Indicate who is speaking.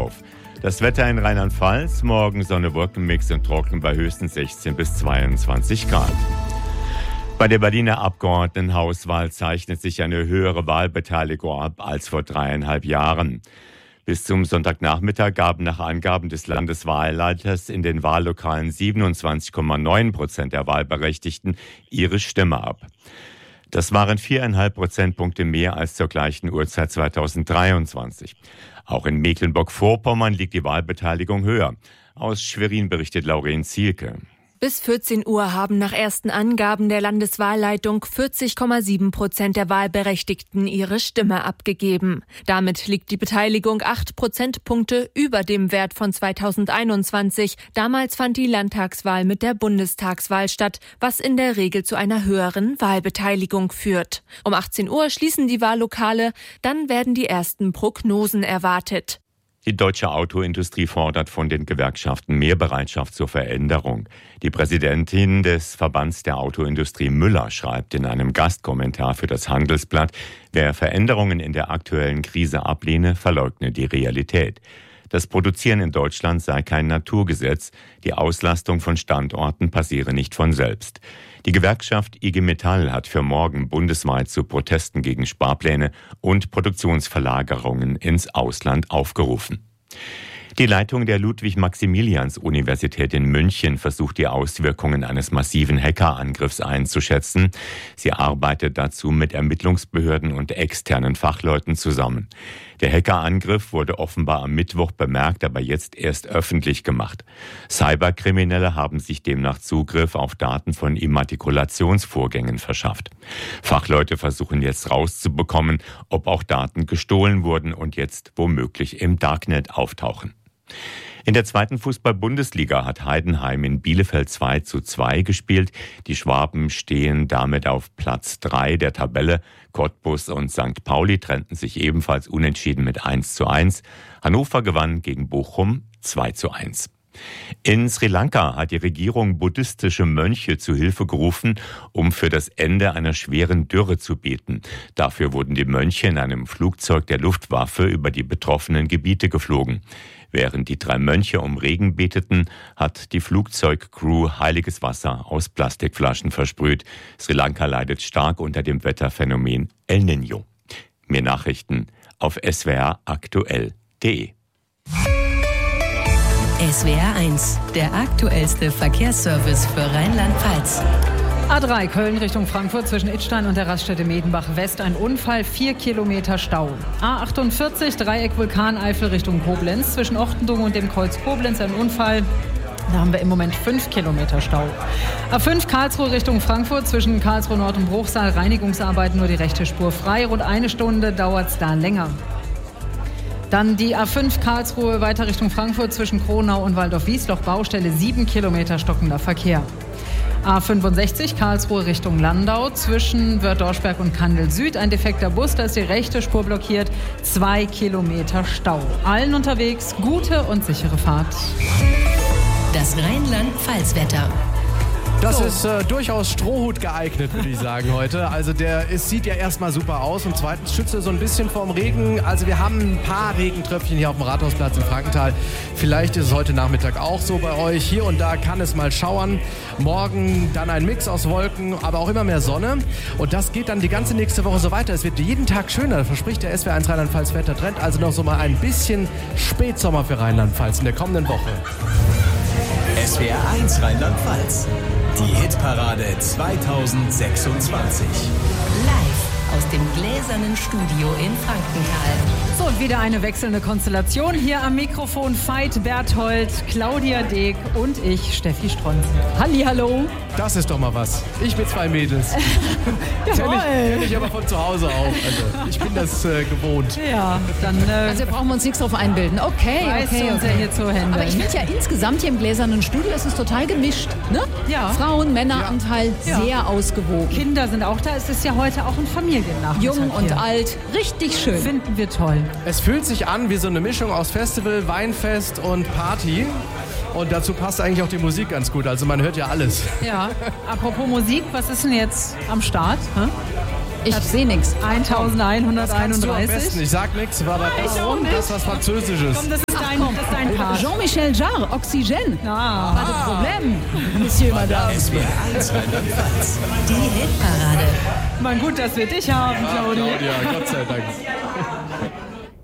Speaker 1: auf. Das Wetter in Rheinland-Pfalz, morgen Sonne, Wolkenmix und trocken bei höchstens 16 bis 22 Grad. Bei der Berliner Abgeordnetenhauswahl zeichnet sich eine höhere Wahlbeteiligung ab als vor 3,5 Jahren. Bis zum Sonntagnachmittag gaben nach Angaben des Landeswahlleiters in den Wahllokalen 27,9% der Wahlberechtigten ihre Stimme ab. Das waren 4,5 Prozentpunkte mehr als zur gleichen Uhrzeit 2023. Auch in Mecklenburg-Vorpommern liegt die Wahlbeteiligung höher. Aus Schwerin berichtet Lauren Zielke.
Speaker 2: Bis 14 Uhr haben nach ersten Angaben der Landeswahlleitung 40,7% der Wahlberechtigten ihre Stimme abgegeben. Damit liegt die Beteiligung 8 Prozentpunkte über dem Wert von 2021. Damals fand die Landtagswahl mit der Bundestagswahl statt, was in der Regel zu einer höheren Wahlbeteiligung führt. Um 18 Uhr schließen die Wahllokale, dann werden die ersten Prognosen erwartet.
Speaker 1: Die deutsche Autoindustrie fordert von den Gewerkschaften mehr Bereitschaft zur Veränderung. Die Präsidentin des Verbands der Autoindustrie Müller schreibt in einem Gastkommentar für das Handelsblatt, wer Veränderungen in der aktuellen Krise ablehne, verleugne die Realität. Das Produzieren in Deutschland sei kein Naturgesetz, die Auslastung von Standorten passiere nicht von selbst. Die Gewerkschaft IG Metall hat für morgen bundesweit zu Protesten gegen Sparpläne und Produktionsverlagerungen ins Ausland aufgerufen. Die Leitung der Ludwig-Maximilians-Universität in München versucht die Auswirkungen eines massiven Hackerangriffs einzuschätzen. Sie arbeitet dazu mit Ermittlungsbehörden und externen Fachleuten zusammen. Der Hackerangriff wurde offenbar am Mittwoch bemerkt, aber jetzt erst öffentlich gemacht. Cyberkriminelle haben sich demnach Zugriff auf Daten von Immatrikulationsvorgängen verschafft. Fachleute versuchen jetzt rauszubekommen, ob auch Daten gestohlen wurden und jetzt womöglich im Darknet auftauchen. In der zweiten Fußball-Bundesliga hat Heidenheim in Bielefeld 2:2 gespielt. Die Schwaben stehen damit auf Platz 3 der Tabelle. Cottbus und St. Pauli trennten sich ebenfalls unentschieden mit 1:1. Hannover gewann gegen Bochum 2:1. In Sri Lanka hat die Regierung buddhistische Mönche zu Hilfe gerufen, um für das Ende einer schweren Dürre zu beten. Dafür wurden die Mönche in einem Flugzeug der Luftwaffe über die betroffenen Gebiete geflogen. Während die 3 Mönche um Regen beteten, hat die Flugzeugcrew heiliges Wasser aus Plastikflaschen versprüht. Sri Lanka leidet stark unter dem Wetterphänomen El Niño. Mehr Nachrichten auf swraktuell.de.
Speaker 3: SWR 1, der aktuellste Verkehrsservice für Rheinland-Pfalz.
Speaker 4: A3 Köln Richtung Frankfurt zwischen Idstein und der Raststätte Medenbach West ein Unfall, 4 Kilometer Stau. A48 Dreieck Vulkaneifel Richtung Koblenz zwischen Ochtendung und dem Kreuz Koblenz ein Unfall. Da haben wir im Moment 5 Kilometer Stau. A5 Karlsruhe Richtung Frankfurt zwischen Karlsruhe Nord und Bruchsal Reinigungsarbeiten, nur die rechte Spur frei. Rund 1 Stunde dauert es da länger. Dann die A5 Karlsruhe weiter Richtung Frankfurt zwischen Kronau und Waldorf-Wiesloch Baustelle 7 Kilometer stockender Verkehr. A65 Karlsruhe Richtung Landau zwischen Wörth-Dorschberg und Kandel Süd ein defekter Bus, da ist die rechte Spur blockiert, 2 Kilometer Stau. Allen unterwegs gute und sichere Fahrt.
Speaker 3: Das Rheinland-Pfalz-Wetter.
Speaker 5: Das ist durchaus Strohhut geeignet, würde ich sagen, heute. Also sieht ja erstmal super aus und zweitens schützt er so ein bisschen vorm Regen. Also wir haben ein paar Regentröpfchen hier auf dem Rathausplatz in Frankenthal. Vielleicht ist es heute Nachmittag auch so bei euch. Hier und da kann es mal schauern. Morgen dann ein Mix aus Wolken, aber auch immer mehr Sonne. Und das geht dann die ganze nächste Woche so weiter. Es wird jeden Tag schöner, verspricht der SWR 1 Rheinland-Pfalz Wettertrend. Also noch so mal ein bisschen Spätsommer für Rheinland-Pfalz in der kommenden Woche.
Speaker 6: SWR 1 Rheinland-Pfalz. Die Hitparade 2026.
Speaker 3: Live aus dem gläsernen Studio in Frankenthal.
Speaker 4: So, und wieder eine wechselnde Konstellation. Hier am Mikrofon Veit Berthold, Claudia Deek und ich, Steffi Stronz. Hallihallo.
Speaker 5: Das ist doch mal was. Ich mit 2 Mädels. Kenn ich aber von zu Hause auch. Also ich bin das gewohnt.
Speaker 4: Ja, dann...
Speaker 7: Also brauchen wir uns nichts drauf einbilden. Okay.
Speaker 4: Hier zu handeln.
Speaker 7: Aber ich finde ja insgesamt hier im gläsernen Studio ist es total gemischt. Ne?
Speaker 4: Ja.
Speaker 7: Frauen, Männeranteil sehr ausgewogen.
Speaker 4: Kinder sind auch da. Es ist ja heute auch ein Familiennachmittag.
Speaker 7: Jung und
Speaker 4: hier.
Speaker 7: alt. Richtig schön.
Speaker 4: Finden wir toll.
Speaker 5: Es fühlt sich an wie so eine Mischung aus Festival, Weinfest und Party. Und dazu passt eigentlich auch die Musik ganz gut. Also man hört ja alles.
Speaker 4: Ja, apropos Musik, was ist denn jetzt am Start?
Speaker 7: Ich sehe nichts.
Speaker 4: 1131.
Speaker 5: Ich sag nichts, aber das ist was Französisches.
Speaker 4: Komm, das ist dein Part.
Speaker 7: Jean-Michel Jarre, Oxygène.
Speaker 4: Ah.
Speaker 7: Pas de Problem, Monsieur, Madame.
Speaker 6: SWR 1 Rheinland-Pfalz.
Speaker 3: Die Hitparade.
Speaker 4: Mal gut, dass wir dich haben, Claudia.
Speaker 5: Claudia, Gott sei Dank.